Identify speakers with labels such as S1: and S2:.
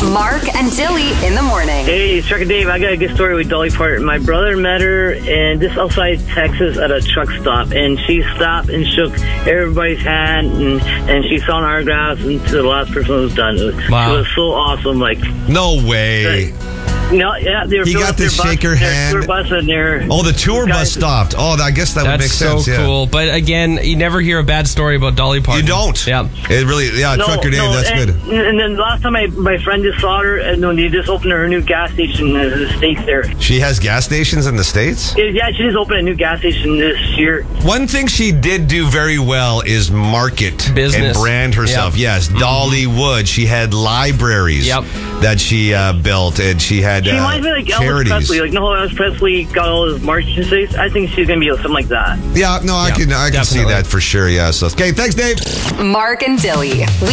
S1: Mark and Dilly in the morning.
S2: Hey, it's Trucker Dave. I got a good story with Dolly Parton. My brother met her and just outside Texas at a truck stop, and she stopped and shook everybody's hand, and she signed autographs and to the last person who was done.
S3: Wow.
S2: It was so awesome. Like,
S4: No way.
S2: no, yeah, they were
S4: He
S2: filling
S4: got
S2: up
S4: to
S2: their
S4: shake
S2: bus,
S4: her
S2: their
S4: hand.
S2: tour bus, and their
S4: Oh, the tour bus
S2: guys-
S4: stopped. Oh, I guess that would make
S3: That's
S4: sense.
S3: so
S4: yeah.
S3: cool. But again, you never hear a bad story about Dolly Parton.
S4: You don't.
S3: Yeah.
S4: It really, Trucker Dave, that's
S2: and,
S4: good.
S2: And then last time my friend just saw her, and when they just opened her new gas station in the States there.
S4: She has gas stations in the States?
S2: Yeah, she just opened a new gas station this year.
S4: One thing she did do very well is market
S3: Business.
S4: and brand herself.
S3: Yep.
S4: Yes, Dolly Wood. She had libraries
S3: Yep.
S4: that she built, and she had
S2: She reminds me like Elvis
S4: charities.
S2: Presley. Like, no, Elvis Presley got all his merchandise. I think she's going to be something like that.
S4: Yeah, no, I can see
S3: definitely.
S4: that for sure. Yeah. So, okay, thanks, Dave.
S1: Mark and Dilly.